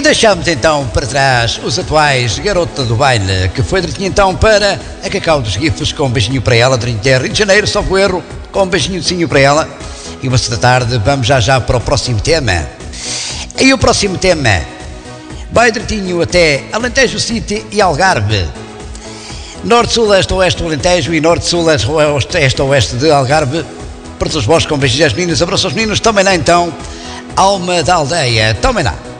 E deixamos então para trás os atuais Garota do Baile, que foi direitinho então para a Cacau dos Gifos, com um beijinho para ela, Rio de Janeiro, salvo erro, com um beijinhozinho para ela. E uma da tarde, vamos já para o próximo tema. E o próximo tema vai direitinho até Alentejo City e Algarve. Norte, sul, este, oeste, Alentejo, e norte, sul, este, oeste de Algarve. Para todos vós, com beijinhos às meninas, abraços aos meninos, também lá então, Alma da Aldeia, também lá.